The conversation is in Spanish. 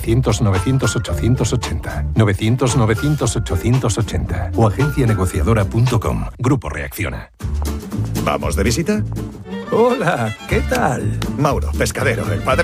900-900-880. 900-900-880. O agencianegociadora.com. Grupo Reacciona. ¿Vamos de visita? Hola, ¿qué tal? Mauro, pescadero, el padre